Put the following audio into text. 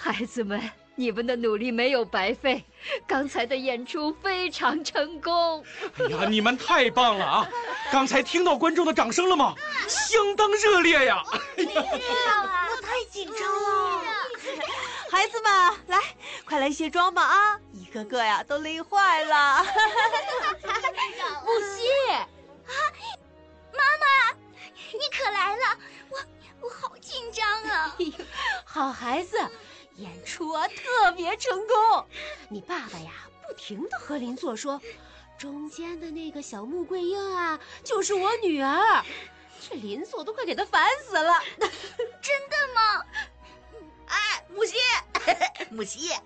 孩子们，你们的努力没有白费，刚才的演出非常成功。 哎呀，你们太棒了啊！刚才听到观众的掌声了吗？相当热烈呀！ 我太紧张了。孩子们，来，快来卸妆吧啊！一个个呀都累坏了。 木西啊，妈妈，你可来了！我好紧张啊！ 好孩子，演出啊特别成功。你爸爸呀不停地和邻座说，中间的那个小穆桂英啊就是我女儿。这邻座都快给他烦死了。 真的吗？ 哎，木西，木西，